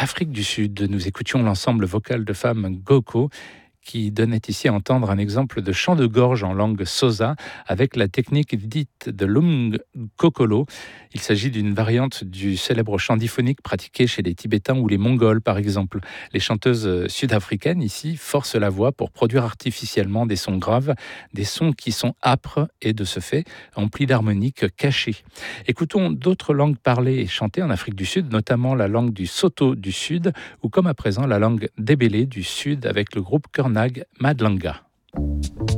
Afrique du Sud. Nous écoutions l'ensemble vocal de femmes Goko, qui donnait ici à entendre un exemple de chant de gorge en langue Xhosa avec la technique dite de l'Umgkokolo. Il s'agit d'une variante du célèbre chant diphonique pratiqué chez les Tibétains ou les Mongols, par exemple. Les chanteuses sud-africaines, ici, forcent la voix pour produire artificiellement des sons graves, des sons qui sont âpres et, de ce fait, emplis d'harmoniques cachées. Écoutons d'autres langues parlées et chantées en Afrique du Sud, notamment la langue du Soto du Sud, ou comme à présent la langue débélé du Sud avec le groupe Kernag Madlanga.